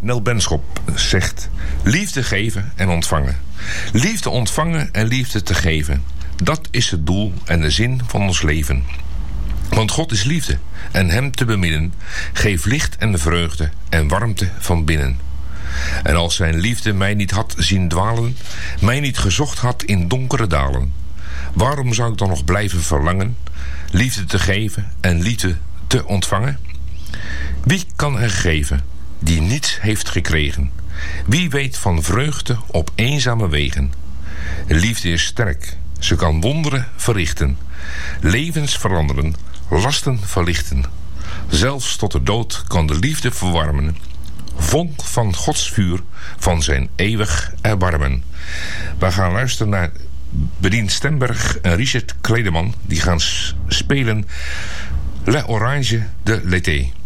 Nel Benschop zegt: liefde geven en ontvangen. Liefde ontvangen en liefde te geven. Dat is het doel en de zin van ons leven. Want God is liefde en hem te beminnen geeft licht en vreugde en warmte van binnen. En als zijn liefde mij niet had zien dwalen, mij niet gezocht had in donkere dalen, waarom zou ik dan nog blijven verlangen liefde te geven en liefde te ontvangen? Wie kan er geven die niets heeft gekregen? Wie weet van vreugde op eenzame wegen? Liefde is sterk, ze kan wonderen verrichten, levens veranderen, lasten verlichten. Zelfs tot de dood kan de liefde verwarmen, vonk van Gods vuur, van zijn eeuwig erbarmen. We gaan luisteren naar Bedien Stemberg en Richard Kledeman. Die gaan spelen Le Orange de l'été.